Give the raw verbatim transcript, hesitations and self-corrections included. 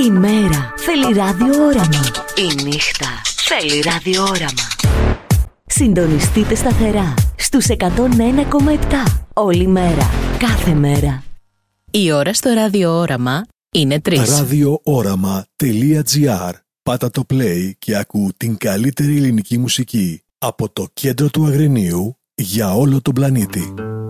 Η μέρα θέλει ραδιόραμα. Η νύχτα θέλει ραδιόραμα. Συντονιστείτε σταθερά στους εκατόν ένα κόμμα επτά. Όλη μέρα, κάθε μέρα. Η ώρα στο ραδιόραμα είναι τρεις. ραδιόραμα τελεία τζι άρ. Πάτα το play και ακού την καλύτερη ελληνική μουσική από το κέντρο του Αγρινίου για όλο τον πλανήτη.